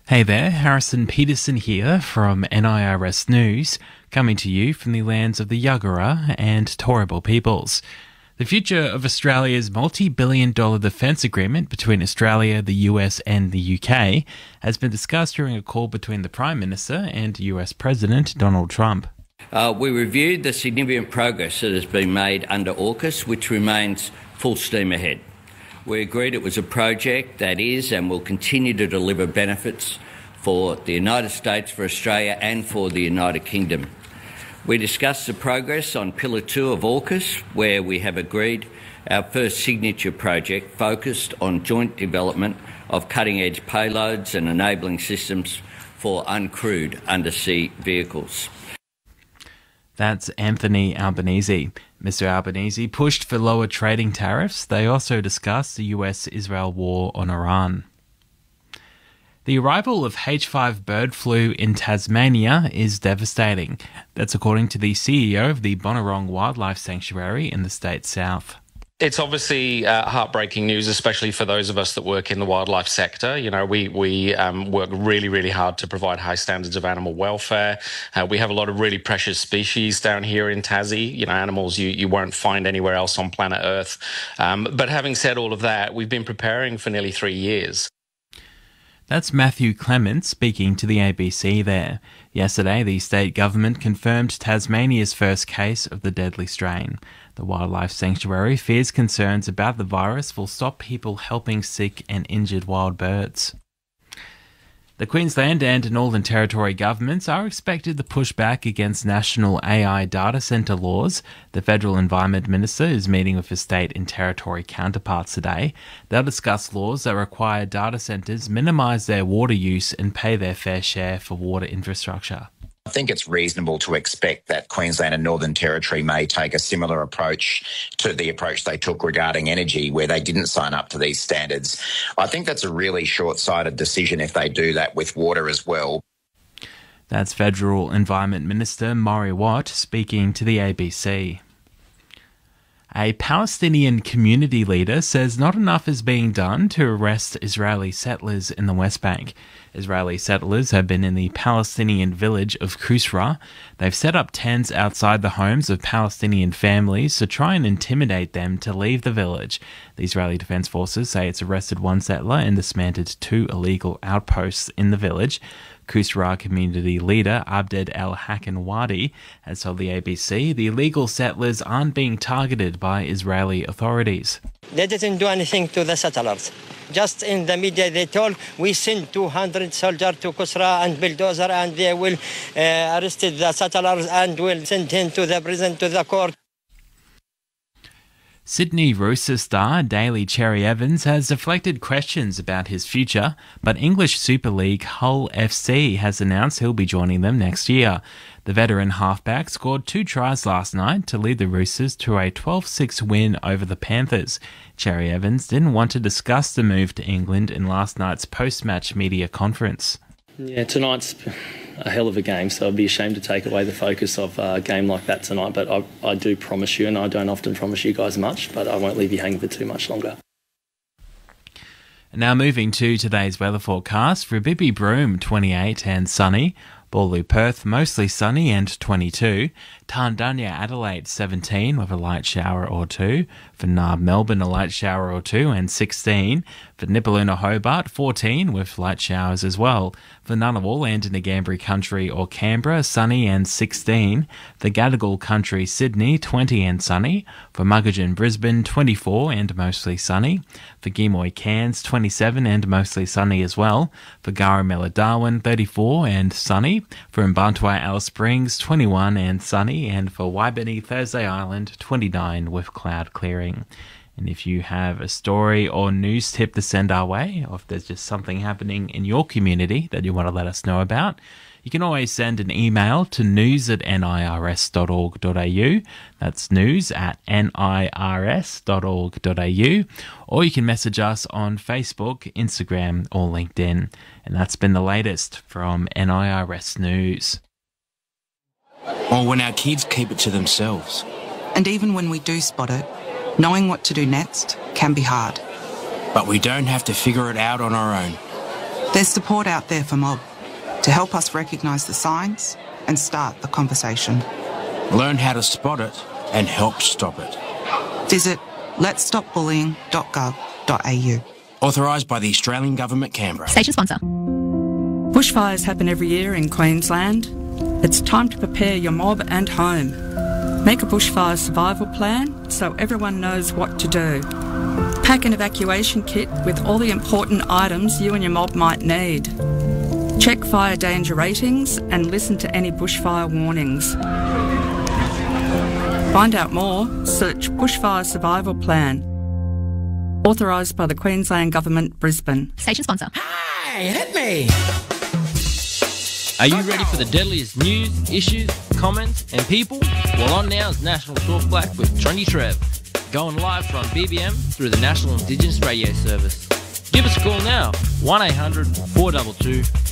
Hey there, Harrison Peterson here from NIRS News, coming to you from the lands of the Yagara and Turrbal peoples. The future of Australia's multi-billion-dollar defence agreement between Australia, the US and the UK has been discussed during a call between the Prime Minister and US President Donald Trump. We reviewed the significant progress that has been made under AUKUS, which remains full steam ahead. We agreed it was a project that is and will continue to deliver benefits for the United States, for Australia and for the United Kingdom. We discussed the progress on Pillar 2 of AUKUS, where we have agreed our first signature project focused on joint development of cutting-edge payloads and enabling systems for uncrewed undersea vehicles. That's Anthony Albanese. Mr. Albanese pushed for lower trading tariffs. They also discussed the US-Israel war on Iran. The arrival of H5 bird flu in Tasmania is devastating. That's according to the CEO of the Bonorong Wildlife Sanctuary in the state's south. It's obviously heartbreaking news, especially for those of us that work in the wildlife sector. You know, we work really, really hard to provide high standards of animal welfare. We have a lot of really precious species down here in Tassie, you know, animals you won't find anywhere else on planet Earth. But having said all of that, we've been preparing for nearly 3 years. That's Matthew Clement speaking to the ABC there. Yesterday, the state government confirmed Tasmania's first case of the deadly strain. The Wildlife Sanctuary fears concerns about the virus will stop people helping sick and injured wild birds. The Queensland and Northern Territory governments are expected to push back against national AI data centre laws. The Federal Environment Minister is meeting with his state and territory counterparts today. They'll discuss laws that require data centres minimise their water use and pay their fair share for water infrastructure. I think it's reasonable to expect that Queensland and Northern Territory may take a similar approach to the approach they took regarding energy, where they didn't sign up to these standards. I think that's a really short-sighted decision if they do that with water as well. That's Federal Environment Minister Murray Watt speaking to the ABC. A Palestinian community leader says not enough is being done to arrest Israeli settlers in the West Bank. Israeli settlers have been in the Palestinian village of Kusra. They've set up tents outside the homes of Palestinian families to try and intimidate them to leave the village. The Israeli Defense Forces say it's arrested one settler and dismantled 2 illegal outposts in the village. Kusra community leader Abded El-Hakan Wadi has told the ABC the illegal settlers aren't being targeted by Israeli authorities. They didn't do anything to the settlers. Just in the media they told we send 200 soldiers to Kusra and bulldozer and they will arrest the settlers and will send him to the prison, to the court. Sydney Roosters star Daly Cherry Evans has deflected questions about his future, but English Super League Hull FC has announced he'll be joining them next year. The veteran halfback scored 2 tries last night to lead the Roosters to a 12-6 win over the Panthers. Cherry Evans didn't want to discuss the move to England in last night's post-match media conference. Yeah, tonight's a hell of a game, so I'd be ashamed to take away the focus of a game like that tonight. But I do promise you, and I don't often promise you guys much, but I won't leave you hanging for too much longer. Now moving to today's weather forecast. For Bibby Broome, 28 and sunny. Ballou Perth, mostly sunny and 22. Tarndanya Adelaide, 17 with a light shower or 2. For Narb Melbourne, a light shower or 2 and 16. For Nipaluna Hobart, 14 with light showers as well. For Ngunnawal and Ngambri Country or Canberra, sunny and 16. For Gadigal Country, Sydney, 20 and sunny. For Muggagin, Brisbane, 24 and mostly sunny. For Gimoy, Cairns, 27 and mostly sunny as well. For Garamella, Darwin, 34 and sunny. For Mbantua, Alice Springs, 21 and sunny. And for Waibini, Thursday Island, 29 with cloud clearing. And if you have a story or news tip to send our way, or if there's just something happening in your community that you want to let us know about, you can always send an email to news@nirs.org.au. That's news@nirs.org.au. Or you can message us on Facebook, Instagram, or LinkedIn. And that's been the latest from NIRS News. Or when our kids keep it to themselves. And even when we do spot it, knowing what to do next can be hard. But we don't have to figure it out on our own. There's support out there for Mob to help us recognise the signs and start the conversation. Learn how to spot it and help stop it. Visit letsstopbullying.gov.au. Authorised by the Australian Government, Canberra. Station sponsor. Bushfires happen every year in Queensland. It's time to prepare your mob and home. Make a bushfire survival plan so everyone knows what to do. Pack an evacuation kit with all the important items you and your mob might need. Check fire danger ratings and listen to any bushfire warnings. Find out more, search Bushfire Survival Plan. Authorised by the Queensland Government, Brisbane. Station sponsor. Hey, hit me! Are you ready for the deadliest news, issues, comments and people? Well, on now is National Talk Black with Trendy Trev. Going live from BBM through the National Indigenous Radio Service. Give us a call now, 1800 422